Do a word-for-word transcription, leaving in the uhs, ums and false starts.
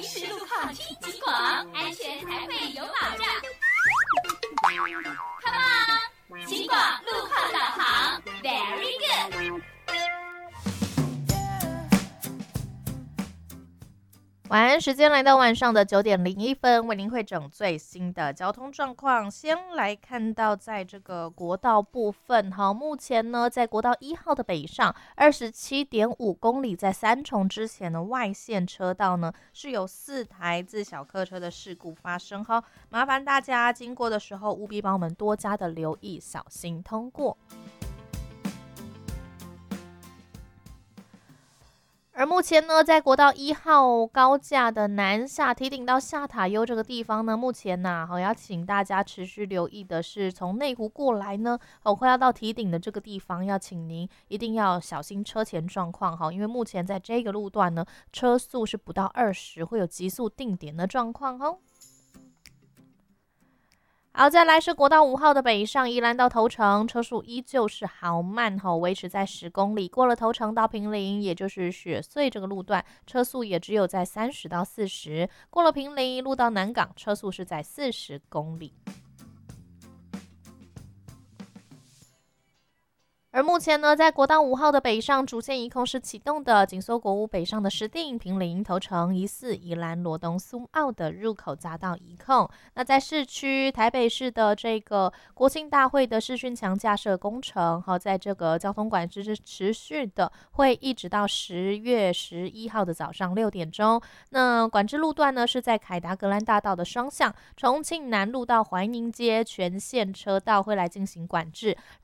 实路况听警广，安全才会有保障。Come on， 警广路况导航 ，Very good。 晚安时间来到晚上的九点零一分，为您汇整最新的交通状况。先来看到在这个国道部分，好，目前呢在国道一号的北上二十七点五公里，在三重之前的外线车道呢是有四台自小客车的事故发生，好，麻烦大家经过的时候务必帮我们多加的留意，小心通过。而目前呢，在国道一号高架的南下堤顶到下塔悠这个地方呢，目前呢、啊，好要请大家持续留意的是，从内湖过来呢，哦，快要到堤顶的这个地方，要请您一定要小心车前状况哈，因为目前在这个路段呢，车速是不到二十，会有急速定点的状况哦。好，再来是国道五号的北上宜兰到头城，车速依旧是好慢吼，维持在十公里。过了头城到坪林，也就是雪隧这个路段，车速也只有在三十到四十。过了坪林，路到南港，车速是在四十公里。而目前呢，在国道五号的北上主线一空是启动的，紧缩国五北上的石碇、坪林、头城、宜四、宜兰、罗东、苏澳的入口匝道一空。那在市区台北市的这个国庆大会的视讯墙架设工程，好，在这个交通管制是持续的，会一直到十月十一号的早上六点钟。那管制路段呢是在凯达格兰大道的双向，重庆南路到怀宁街全线车道会来进行管制。